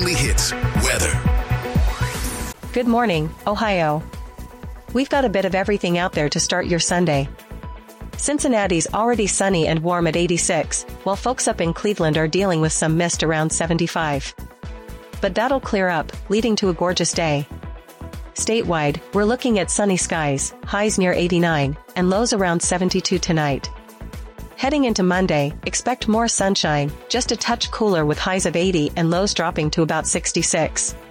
Weekly Hits weather. Good morning, Ohio. We've got a bit of everything out there to start your Sunday. Cincinnati's already sunny and warm at 86, while folks up in Cleveland are dealing with some mist around 75. But that'll clear up, leading to a gorgeous day. Statewide, we're looking at sunny skies, highs near 89, and lows around 72 tonight. Heading into Monday, expect more sunshine, just a touch cooler with highs of 80 and lows dropping to about 66.